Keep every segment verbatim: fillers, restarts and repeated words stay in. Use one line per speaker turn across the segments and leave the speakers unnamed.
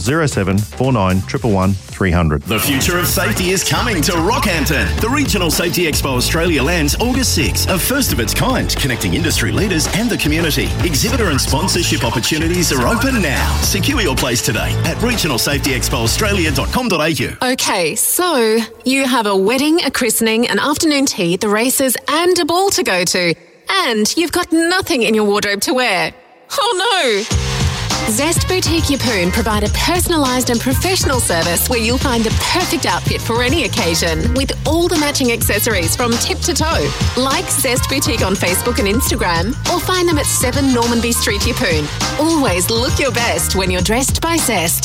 zero seven four nine one one one three hundred.
The future of safety is coming to Rockhampton. The Regional Safety Expo Australia lands August sixth, a first of its kind, connecting industry leaders and the community. Exhibitor and sponsorship opportunities are open now. Secure your place today at regional safety expo australia dot com dot a u.
Okay, so you have a wedding, a christening, an afternoon tea, the races and a ball to go to. And you've got nothing in your wardrobe to wear. Oh no! Zest Boutique Yeppoon provide a personalised and professional service where you'll find the perfect outfit for any occasion with all the matching accessories from tip to toe. Like Zest Boutique on Facebook and Instagram or find them at seven Normanby Street, Yeppoon. Always look your best when you're dressed by Zest.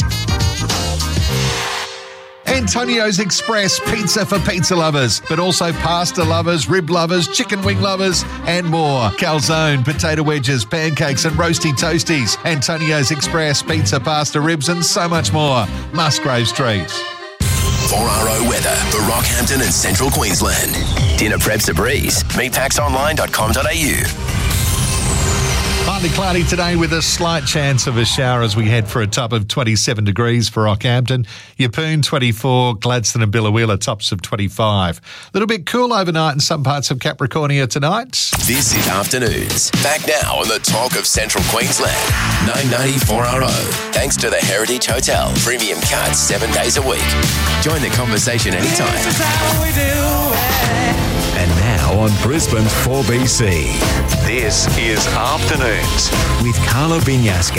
Antonio's Express, pizza for pizza lovers, but also pasta lovers, rib lovers, chicken wing lovers, and more. Calzone, potato wedges, pancakes, and roasty toasties. Antonio's Express, pizza, pasta, ribs, and so much more. Musgrave Street.
four R O weather for Rockhampton and Central Queensland. Dinner prep's a breeze. meet pax online dot com dot a u.
Partly cloudy today with a slight chance of a shower as we head for a top of twenty-seven degrees for Rockhampton. Yeppoon twenty-four, Gladstone and Billawheeler tops of twenty-five. A little bit cool overnight in some parts of Capricornia tonight.
This is Afternoons. Back now on the talk of Central Queensland. nine ninety four R O. Thanks to the Heritage Hotel. Premium cards seven days a week. Join the conversation anytime.
This is how we do it.
And now on Brisbane's four B C. This is Afternoons with Carla Binyasco.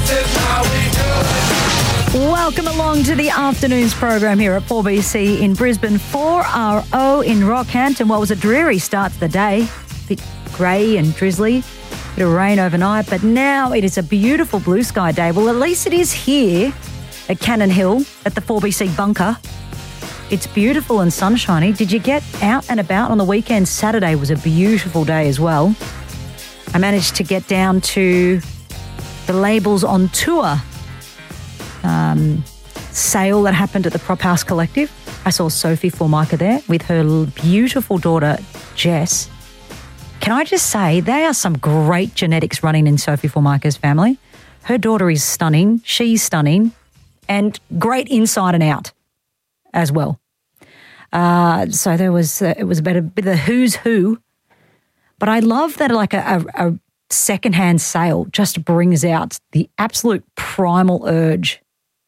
Welcome along to the Afternoons program here at four B C in Brisbane. four R O in Rockhampton. Well, it was a dreary start to the day. A bit grey and drizzly. A bit of rain overnight. But now it is a beautiful blue sky day. Well, at least it is here at Cannon Hill at the four B C bunker. It's beautiful and sunshiny. Did you get out and about on the weekend? Saturday was a beautiful day as well. I managed to get down to the Labels on Tour um, sale that happened at the Prop House Collective. I saw Sophie Formica there with her beautiful daughter, Jess. Can I just say, they are some great genetics running in Sophie Formica's family. Her daughter is stunning, she's stunning, and great inside and out as well. Uh, so there was, uh, it was a bit, a bit of the who's who. But I love that like a, a, a secondhand sale just brings out the absolute primal urge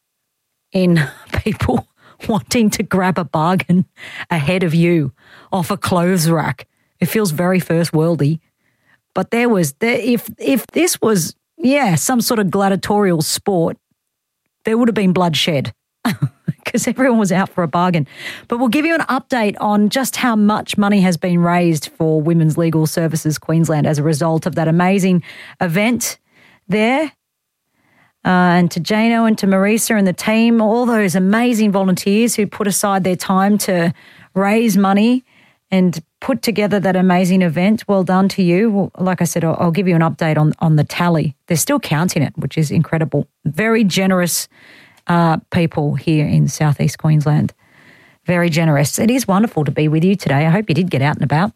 in people wanting to grab a bargain ahead of you off a clothes rack. It feels very first worldy. But there was, there, if if this was, yeah, some sort of gladiatorial sport, there would have been bloodshed. Because everyone was out for a bargain. But we'll give you an update on just how much money has been raised for Women's Legal Services Queensland as a result of that amazing event there. Uh, and to Jano and to Marisa and the team, all those amazing volunteers who put aside their time to raise money and put together that amazing event. Well done to you. Well, like I said, I'll, I'll give you an update on, on the tally. They're still counting it, which is incredible. Very generous Uh, people here in southeast Queensland. Very generous. It is wonderful to be with you today. I hope you did get out and about.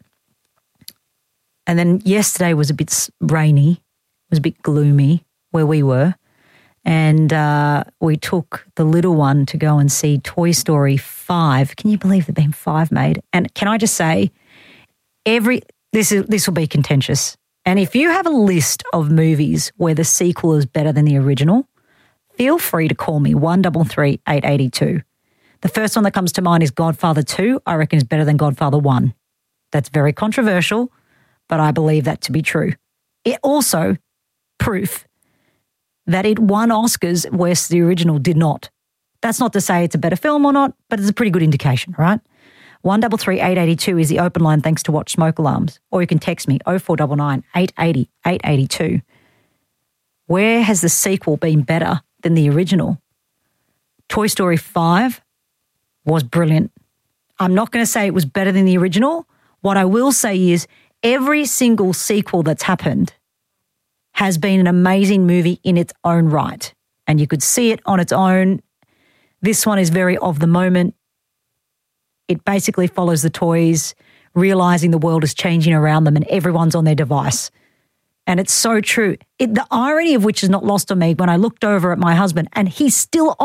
And then yesterday was a bit rainy. It was a bit gloomy where we were. And uh, we took the little one to go and see Toy Story five. Can you believe there have been five made? And can I just say, every this is this will be contentious. And if you have a list of movies where the sequel is better than the original, feel free to call me one three three, eight eight two. The first one that comes to mind is Godfather two. I reckon is better than Godfather one. That's very controversial, but I believe that to be true. It also proof that it won Oscars whereas the original did not. That's not to say it's a better film or not, but it's a pretty good indication, right? one three three, eight eight two is the open line thanks to Watch Smoke Alarms. Or you can text me oh four nine nine, eight eight oh, eight eight two. Where has the sequel been better than the original? Toy Story five was brilliant. I'm not going to say it was better than the original. What I will say is every single sequel that's happened has been an amazing movie in its own right. And you could see it on its own. This one is very of the moment. It basically follows the toys, realising the world is changing around them and everyone's on their device. And it's so true. It, the irony of which is not lost on me when I looked over at my husband and he's still